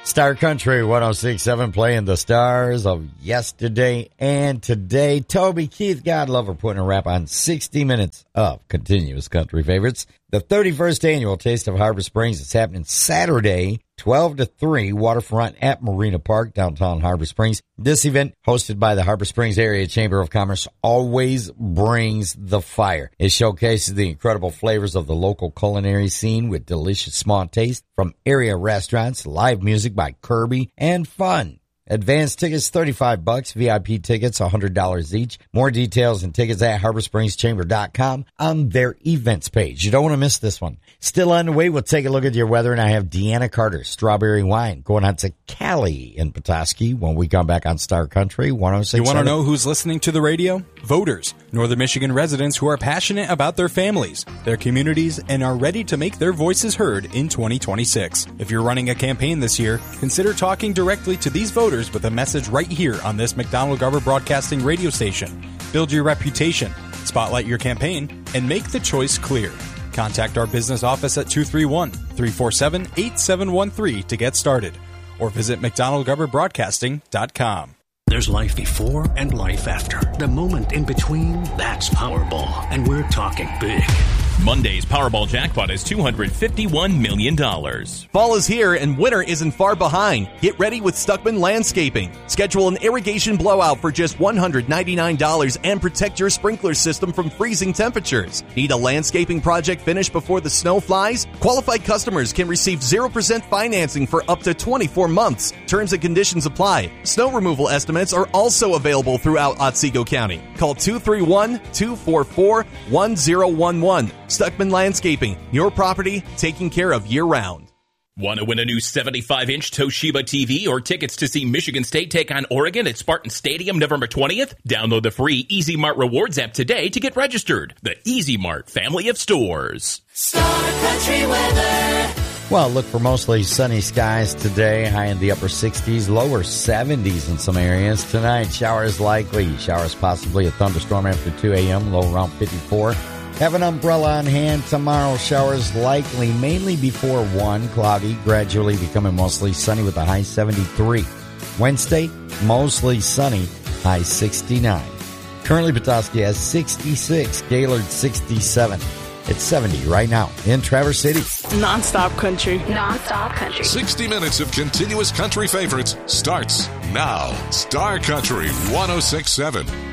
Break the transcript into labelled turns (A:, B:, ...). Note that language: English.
A: Star Country 106.7 playing the stars of yesterday and today. Toby Keith, God love her, putting a wrap on 60 minutes of continuous country favorites. The 31st annual Taste of Harbor Springs is happening Saturday, 12 to 3, waterfront at Marina Park, downtown Harbor Springs. This event, hosted by the Harbor Springs Area Chamber of Commerce, always brings the fire. It showcases the incredible flavors of the local culinary scene with delicious small tastes from area restaurants, live music by Kirby, and fun. Advanced tickets, $35. VIP tickets, $100 each. More details and tickets at HarborSpringsChamber.com on their events page. You don't want to miss this one. Still on the way, we'll take a look at your weather, and I have Deanna Carter, Strawberry Wine, going on to Cali in Petoskey when we come back on Star Country 106.
B: You want to know who's listening to the radio? Voters, Northern Michigan residents who are passionate about their families, their communities, and are ready to make their voices heard in 2026. If you're running a campaign this year, consider talking directly to these voters with a message right here on this McDonald-Garber Broadcasting radio station. Build your reputation, spotlight your campaign, and make the choice clear. Contact our business office at 231-347-8713 to get started, or visit McDonald-GarberBroadcasting.com.
C: There's life before and life after. The moment in between, that's Powerball, and we're talking big.
D: Monday's Powerball jackpot is $251 million.
E: Fall is here and winter isn't far behind. Get ready with Stuckman Landscaping. Schedule an irrigation blowout for just $199 and protect your sprinkler system from freezing temperatures. Need a landscaping project finished before the snow flies? Qualified customers can receive 0% financing for up to 24 months. Terms and conditions apply. Snow removal estimates are also available throughout Otsego County. Call 231-244-1011. Stuckman Landscaping, your property taken care of year-round.
D: Want to win a new 75-inch Toshiba TV or tickets to see Michigan State take on Oregon at Spartan Stadium November 20th? Download the free Easy Mart Rewards app today to get registered. The Easy Mart family of stores.
F: Star Country weather.
A: Well, look for mostly sunny skies today, high in the upper 60s, lower 70s in some areas. Tonight, showers likely. Showers possibly, a thunderstorm after 2 a.m., low around 54. Have an umbrella on hand. Tomorrow, showers likely, mainly before 1. Cloudy, gradually becoming mostly sunny with a high 73. Wednesday, mostly sunny, high 69. Currently, Petoskey has 66. Gaylord, 67. It's 70 right now in Traverse City.
G: Non-stop country.
F: Non-stop country.
H: 60 minutes of continuous country favorites starts now. Star Country 106.7.